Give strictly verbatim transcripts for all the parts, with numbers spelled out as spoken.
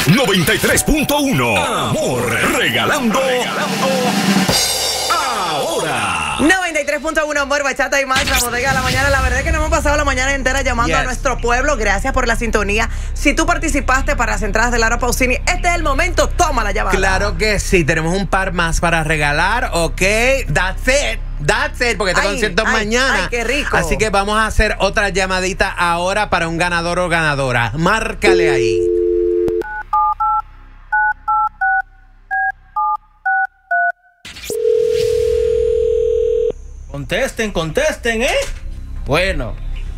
noventa y tres punto uno. Amor, regalando. regalando ahora. noventa y tres punto uno, Amor, Bachata y más, la bodega de la mañana. La verdad es que nos hemos pasado la mañana entera llamando yes. a nuestro pueblo. Gracias por la sintonía. Si tú participaste para las entradas de Laura Pausini, este es el momento. Toma la llamada. Claro que sí. Tenemos un par más para regalar. Ok, that's it. That's it, porque este ay, concierto es ay, mañana. Ay, qué rico. Así que vamos a hacer otra llamadita ahora para un ganador o ganadora. Márcale ahí. Contesten, contesten, ¿eh? Bueno.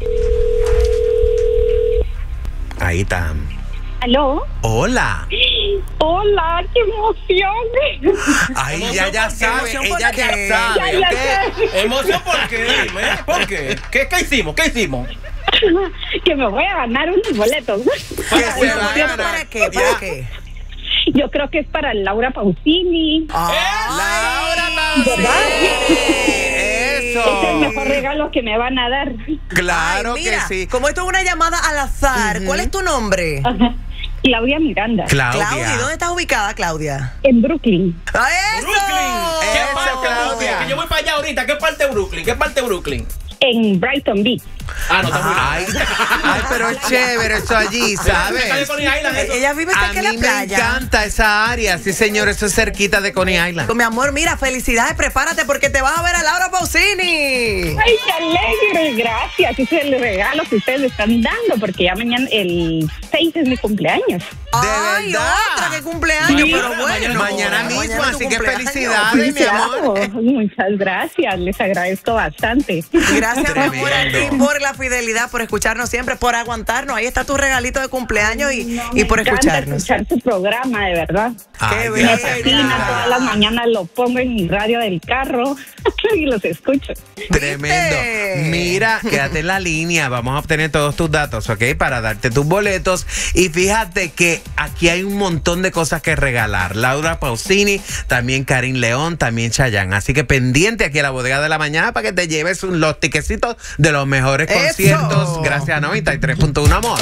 Ahí está. ¿Aló? Hola. Hola, qué emoción. Ay, emoción ya ya porque, sabe, emoción ella ya porque. sabe, Ya, ya ¿ok? sé. ¿Emoción por qué? Dime, ¿eh? ¿Por qué? ¿Qué, qué hicimos? ¿Qué hicimos? Que me voy a ganar unos boletos. Que se va a ganar. ¿Para qué? ¿Para Ya. qué? Yo creo que es para Laura Pausini. Laura ¿Verdad? Pausini. Eso. Es el mejor regalo que me van a dar. Claro Ay, mira, que sí. como esto es una llamada al azar, Ujú. ¿cuál es tu nombre? Ajá. Claudia Miranda. Claudia. Claudia. ¿Y dónde estás ubicada, Claudia? En Brooklyn. ¡A eso! Brooklyn. ¿Qué Eso, parte de Claudia. Brooklyn? Que yo voy para allá ahorita. ¿Qué parte de Brooklyn? ¿Qué parte de Brooklyn? En Brighton Beach. Ah, no, está muy Ay, ay, pero es chévere eso allí, ¿sabes? Ella vive A cerca de la mí me playa. encanta esa área. Sí, señor, eso es cerquita de Coney Island. Mi amor, mira, felicidades, prepárate porque te vas a ver a Laura Pausini. Ay, qué alegre. Gracias. Ese es el regalo que ustedes le están dando porque ya mañana, el seis es mi cumpleaños. Ay, verdad? otra que cumpleaños, Sí, pero bueno. Mañana mismo, Mañana tu así que cumpleaños. felicidades, mi amor. Claro. Muchas gracias. Les agradezco bastante. Gracias, mi amor, a ti Tremendo. por la fidelidad, por escucharnos siempre, por aguantarnos. Ahí está tu regalito de cumpleaños y, No, y me por encanta escucharnos. escuchar tu programa, de verdad. Ay, Qué Me gracias, fascina, linda. todas las mañanas lo pongo en mi radio del carro y los escucho. Tremendo. ¿Viste? Mira, quédate en la línea. Vamos a obtener todos tus datos, ¿ok? Para darte tus boletos. Y fíjate que aquí hay un montón de cosas que regalar. Laura Pausini, también Karin León, también Chayanne. Así que pendiente aquí a la bodega de la mañana para que te lleves un- los tiquecitos de los mejores ¡Eso! conciertos. Gracias a noventa y tres punto uno, Amor.